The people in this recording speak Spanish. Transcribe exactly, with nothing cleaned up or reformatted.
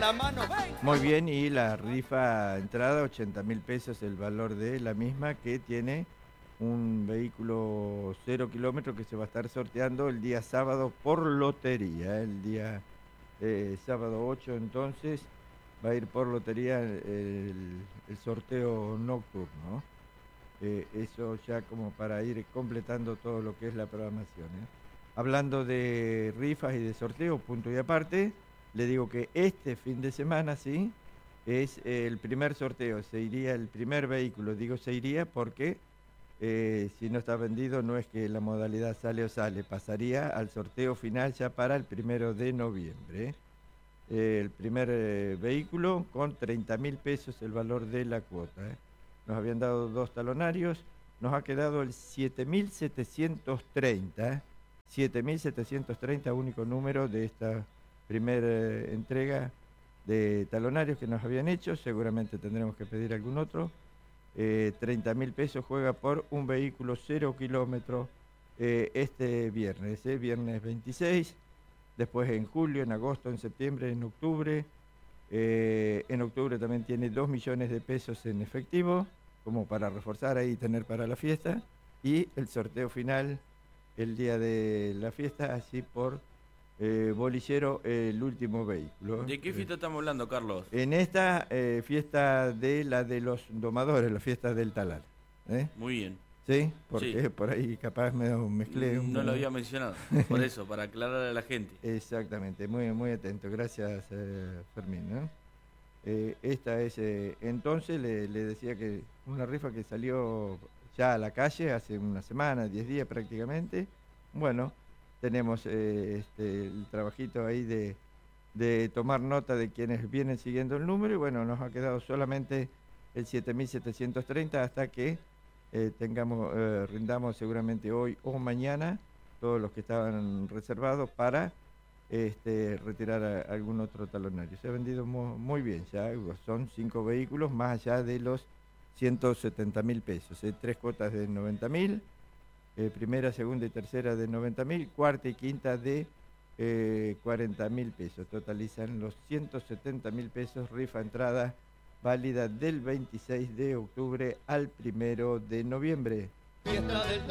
la mano, ven. Muy bien, y la rifa entrada, ochenta mil pesos el valor de la misma, que tiene un vehículo cero kilómetros que se va a estar sorteando el día sábado por lotería. El día eh, sábado ocho entonces va a ir por lotería el, el sorteo nocturno. Eh, eso ya como para ir completando todo lo que es la programación, ¿eh? Hablando de rifas y de sorteos, punto y aparte, le digo que este fin de semana, sí, es el primer sorteo, se iría el primer vehículo, digo se iría porque eh, si no está vendido no es que la modalidad sale o sale, pasaría al sorteo final ya para el primero de noviembre, ¿eh? Eh, el primer eh, vehículo con treinta mil pesos el valor de la cuota, ¿eh? Nos habían dado dos talonarios, nos ha quedado el siete mil setecientos treinta, ¿eh? siete mil setecientos treinta, único número de esta primera eh, entrega de talonarios que nos habían hecho. Seguramente tendremos que pedir algún otro. Eh, treinta mil pesos juega por un vehículo cero kilómetros eh, este viernes, eh, viernes veintiséis, después en julio, en agosto, en septiembre, en octubre. Eh, en octubre también tiene dos millones de pesos en efectivo, como para reforzar ahí y tener para la fiesta. Y el sorteo final el día de la fiesta, así por eh, bolillero, el último vehículo. ¿De qué fiesta eh, estamos hablando, Carlos? En esta eh, fiesta de la de los domadores, la fiesta del talar, ¿eh? Muy bien. ¿Sí? Porque sí. por ahí capaz me mezclé. No un... lo había mencionado, por eso, para aclarar a la gente. Exactamente, muy, muy atento. Gracias, eh, Fermín, ¿no? Eh, esta es, eh, entonces le, le decía que una rifa que salió ya a la calle hace una semana, diez días prácticamente. Bueno, tenemos eh, este, el trabajito ahí de, de tomar nota de quienes vienen siguiendo el número, y bueno, nos ha quedado solamente el siete mil setecientos treinta hasta que eh, tengamos, eh, rindamos seguramente hoy o mañana todos los que estaban reservados para este, retirar a, a algún otro talonario. Se ha vendido muy, muy bien, ya son cinco vehículos más allá de los ciento setenta mil pesos, eh, tres cuotas de noventa mil, eh, primera, segunda y tercera de noventa mil, cuarta y quinta de eh, cuarenta mil pesos, totalizan los ciento setenta mil pesos, rifa entrada válida del veintiséis de octubre al primero de noviembre. Fiesta del